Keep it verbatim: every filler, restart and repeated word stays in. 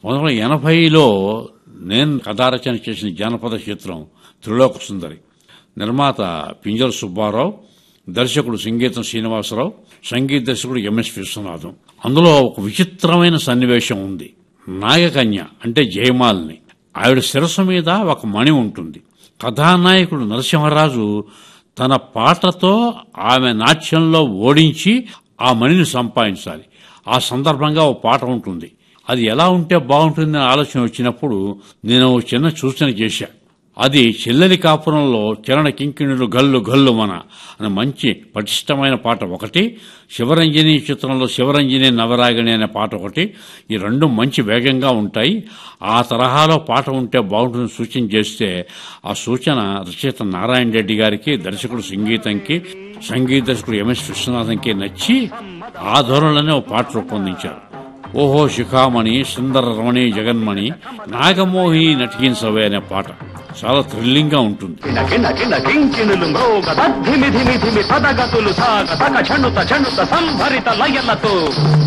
పంతొమ్మిది వందల ఎనభైలో నేను కథారచన చేసిన జానపద చిత్రం త్రిలోక సుందరి. నిర్మాత పింజల సుబ్బారావు, దర్శకుడు సంగీతం శ్రీనివాసరావు, సంగీత దర్శకుడు ఎంఎస్ విశ్వనాథం. అందులో ఒక విచిత్రమైన సన్నివేశం ఉంది. నాగకన్య అంటే జయమాలిని, ఆవిడ శిరస్సు మీద ఒక మణి ఉంటుంది. కథానాయకుడు నరసింహరాజు తన పాటతో ఆమె నాట్యంలో ఓడించి ఆ మణిని సంపాదించాలి. ఆ సందర్భంగా ఓ పాట ఉంటుంది. అది ఎలా ఉంటే బాగుంటుందని ఆలోచన వచ్చినప్పుడు నేను చిన్న సూచన చేశా. అది చెల్లెలి కాపురంలో చరణ కింకిణులు గల్లు గల్లు మన అనే మంచి పటిష్టమైన పాట ఒకటి, శివరంజని చిత్రంలో శివరంజని నవరాగిణి అనే పాట ఒకటి. ఈ రెండు మంచి వేగంగా ఉంటాయి. ఆ తరహాలో పాట ఉంటే బాగుంటుందని సూచన చేస్తే ఆ సూచన రచయిత నారాయణ రెడ్డి గారికి, దర్శకుడు సంగీతంకి, సంగీత దర్శకుడు ఎంఎస్ విశ్వనాథంకి నచ్చి ఆ ధోరణిలోనే ఓ పాట రూపొందించారు. ఓహో శిఖామణి సుందర రమణి జగన్మణి నాగమోహి నటికించవే అనే పాట చాలా థ్రిల్లింగ్ గా ఉంటుంది.